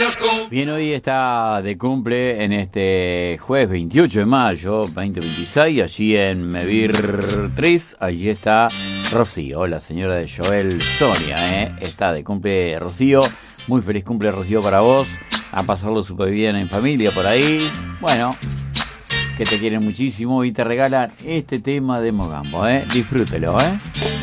Bien, hoy está de cumple en este jueves 28 de mayo 2026, allí en Mevir 3, allí está Rocío, la señora de Joel Sonia, está de cumple Rocío, muy feliz cumple Rocío para vos, a pasarlo súper bien en familia por ahí, bueno, que te quieren muchísimo y te regalan este tema de Mogambo, disfrútelo,